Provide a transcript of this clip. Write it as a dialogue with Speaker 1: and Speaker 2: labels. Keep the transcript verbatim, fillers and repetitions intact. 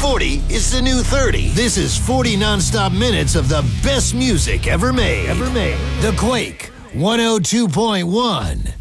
Speaker 1: forty is the new thirty. This is forty nonstop minutes of the best music ever made. Ever made. The Quake one oh two point one.